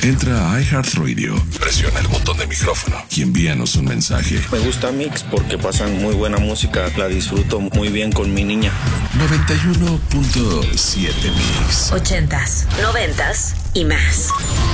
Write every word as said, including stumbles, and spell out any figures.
Entra a iHeartRadio, presiona el botón de micrófono y envíanos un mensaje. Me gusta Mix porque pasan muy buena música, la disfruto muy bien con mi niña. noventa y uno punto siete Mix. Ochentas, noventas y más.